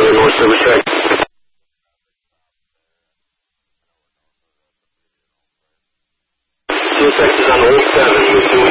North Service Track. 2 sections on the 07 with